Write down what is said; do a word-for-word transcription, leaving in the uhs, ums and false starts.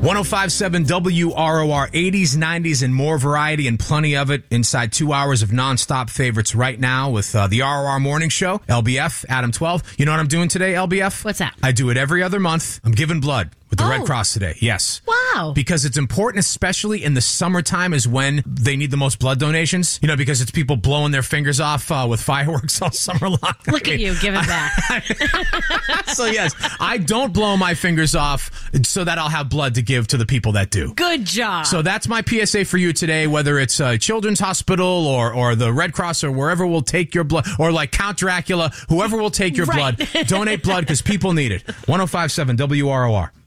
ten fifty-seven W R O R, eighties, nineties, and more variety, and plenty of it inside two hours of nonstop favorites right now with uh, the R O R Morning Show. L B F, Adam twelve. You know what I'm doing today, L B F? What's that? I do it every other month. I'm giving blood with the Oh. Red Cross today. Yes. Wow. Because it's important, especially in the summertime, is when they need the most blood donations. You know, because it's people blowing their fingers off uh, with fireworks all summer long. Look at you, give it back. So, yes, I don't blow my fingers off so that I'll have blood to give to the people that do. Good job. So that's my P S A for you today, whether it's a Children's Hospital or, or the Red Cross or wherever will take your blood, or like Count Dracula, whoever will take your Right. blood, donate blood because people need it. ten fifty-seven W R O R.